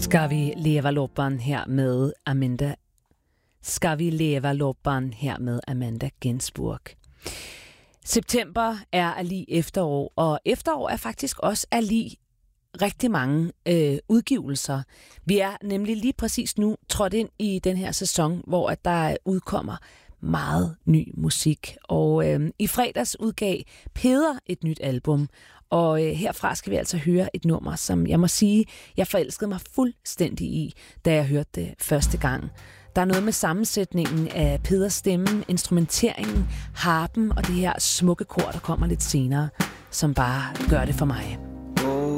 Ska vi leva loppan her med Amanda. Ska vi leva loppan her med Amanda Gensburg. September er lig efterår, og efterår er faktisk også lig rigtig mange udgivelser. Vi er nemlig lige præcis nu trådt ind i den her sæson, hvor at der udkommer meget ny musik. Og i fredags udgav Peder et nyt album, og herfra skal vi altså høre et nummer, som jeg må sige, jeg forelskede mig fuldstændig i, da jeg hørte det første gang. Der er noget med sammensætningen af Peders stemme, instrumenteringen, harpen og det her smukke kor, der kommer lidt senere, som bare gør det for mig.